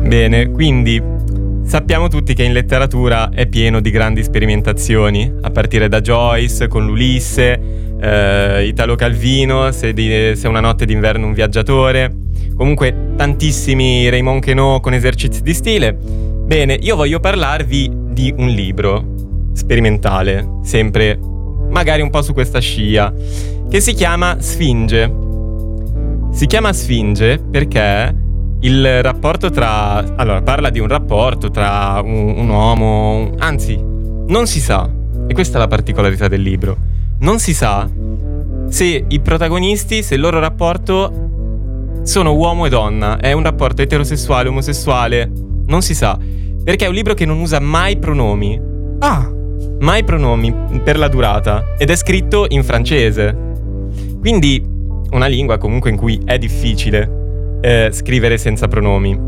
Bene, quindi sappiamo tutti che in letteratura è pieno di grandi sperimentazioni, a partire da Joyce con l'Ulisse, Italo Calvino, se una notte d'inverno un viaggiatore, comunque tantissimi Raymond Queneau con esercizi di stile. Bene, io voglio parlarvi di un libro sperimentale, sempre magari un po' su questa scia, che si chiama Sfinge. Si chiama Sfinge perché il rapporto parla di un rapporto tra un uomo, anzi, non si sa, e questa è la particolarità del libro, non si sa se i protagonisti, se il loro rapporto sono uomo e donna, è un rapporto eterosessuale, omosessuale, non si sa, perché è un libro che non usa mai pronomi. Mai pronomi per la durata, ed è scritto in francese, quindi una lingua comunque in cui è difficile scrivere senza pronomi.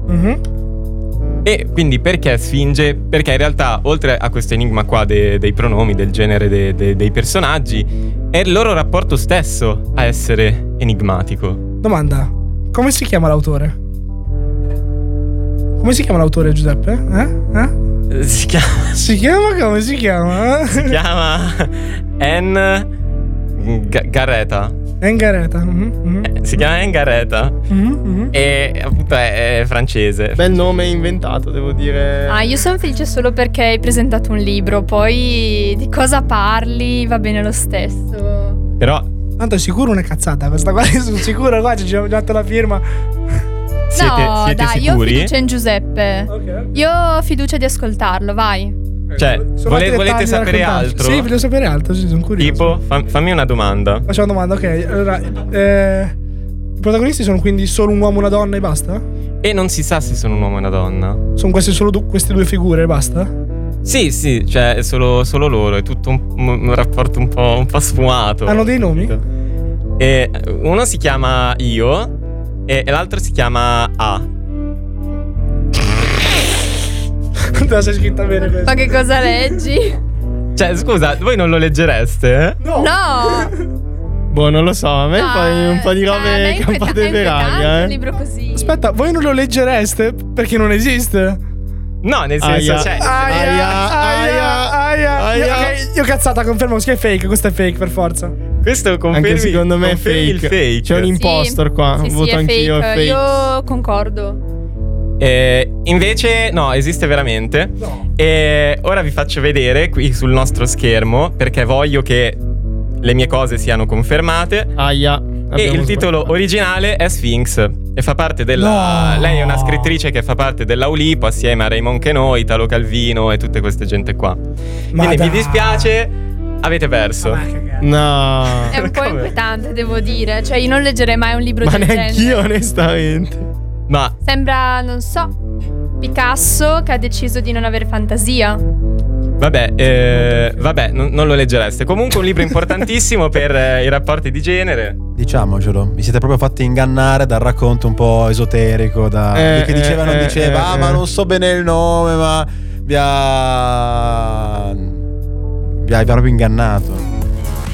E quindi perché Sfinge? Perché in realtà, oltre a questo enigma qua dei pronomi, del genere dei personaggi, è il loro rapporto stesso a essere enigmatico. Domanda: come si chiama l'autore? Come si chiama l'autore, Giuseppe? Si chiama come si chiama? Si chiama Garreta. Engareta. Si chiama Engareta. E appunto è francese. Bel nome inventato, devo dire. Io sono felice solo perché hai presentato un libro. Poi di cosa parli va bene lo stesso. Però tanto è sicuro una cazzata questa qua. Sono sicuro, qua ci ho dato la firma. Siete dai, sicuri? io ho fiducia in Giuseppe. Okay. Io ho fiducia di ascoltarlo, vai. Cioè, volete sapere altro? Sì, voglio sapere altro, sì, sono curioso. Tipo, fammi una domanda. Facciamo una domanda, ok. Allora, i protagonisti sono quindi solo un uomo e una donna e basta? E non si sa se sono un uomo e una donna. Sono queste solo queste due figure e basta? Sì, cioè è solo loro, è tutto un rapporto un po' sfumato. Hanno dei nomi? E uno si chiama Io e l'altro si chiama A. Te la sei scritta bene questa. Ma che cosa leggi? Cioè, scusa, voi non lo leggereste? No. Boh, non lo so, a me fai un po' di robe campate per aria, un libro così. Aspetta, voi non lo leggereste? Perché non esiste? No, nel senso, Aia. cioè Aia. Io cazzata, confermo che è fake, questo è fake per forza. questo confermi, anche secondo me è confermi il fake. C'è un impostor qua, Sì, voto è anch'io fake. fake. Io concordo. Invece no, esiste veramente. No. E ora vi faccio vedere qui sul nostro schermo, perché voglio che le mie cose siano confermate. Aia. E il titolo originale è Sphinx e fa parte della... No. Lei è una scrittrice che fa parte della Ulipo assieme a Raymond Queneau, Italo Calvino e tutte queste gente qua. Quindi dai. mi dispiace, avete perso. No. È un po' Come? inquietante, devo dire. Cioè, io non leggerei mai un libro Ma del genere. neanch'io, onestamente. Ma Sembra, non so, Picasso che ha deciso di non avere fantasia. vabbè, non lo leggereste. Comunque un libro importantissimo per i rapporti di genere. Diciamocelo, vi siete proprio fatti ingannare dal racconto un po' esoterico che diceva non diceva, ma non so bene il nome, ma vi ha proprio ingannato.